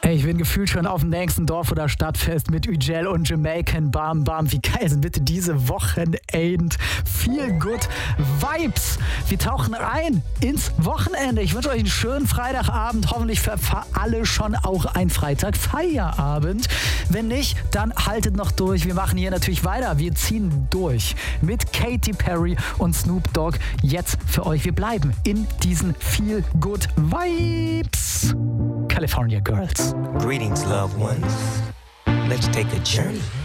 Hey, ich bin gefühlt schon auf dem nächsten Dorf- oder Stadtfest mit Ügel und Jamaican Bam Bam. Wie geil sind bitte diese Wochenend Feel Good Vibes. Wir tauchen rein ins Wochenende. Ich wünsche euch einen schönen Freitagabend. Hoffentlich für alle schon auch ein Freitag-Feierabend. Wenn nicht, dann haltet noch durch. Wir machen hier natürlich weiter. Wir ziehen durch mit Katy Perry und Snoop Dogg. Jetzt für euch. Wir bleiben in diesen Feel Good Vibes. California Girls. Greetings, loved ones. Let's take a journey.